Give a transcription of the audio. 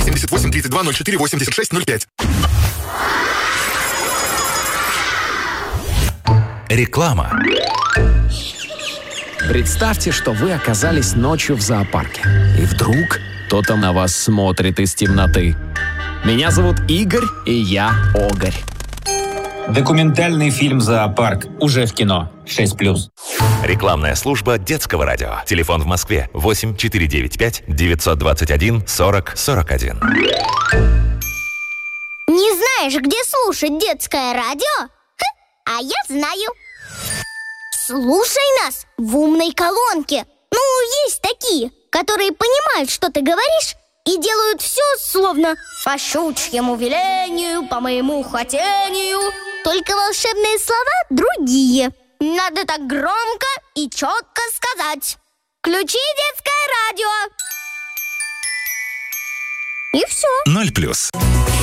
88 32 04 86 05. Реклама. Представьте, что вы оказались ночью в зоопарке. И вдруг кто-то на вас смотрит из темноты. Меня зовут Игорь, и я Огарь. Документальный фильм «Зоопарк» уже в кино. 6+. Рекламная служба детского радио. Телефон в Москве 8 495 921 40 41. Не знаешь, где слушать детское радио? А я знаю. Слушай нас в умной колонке. Ну, есть такие, которые понимают, что ты говоришь, и делают все словно по щучьему велению, по моему хотению. Только волшебные слова другие. Надо так громко и четко сказать: включи детское радио. И все. 0+.